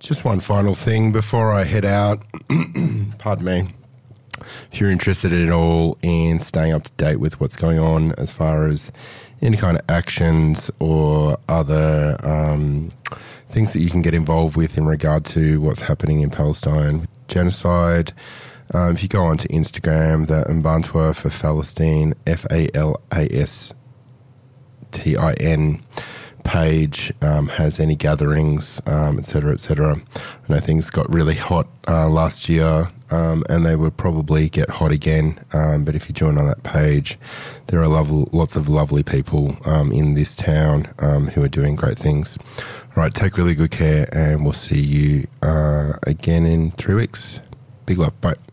Just one final thing before I head out. Pardon me. If you're interested at all in staying up to date with what's going on as far as any kind of actions or other things that you can get involved with in regard to what's happening in Palestine with genocide, if you go onto Instagram, the Mbantua for Palestine, F-A-L-A-S-T-I-N page has any gatherings, etc., etc. I know things got really hot last year, and they will probably get hot again. But if you join on that page, there are lots of lovely people in this town who are doing great things. All right, take really good care, and we'll see you again in 3 weeks. Big love. Bye.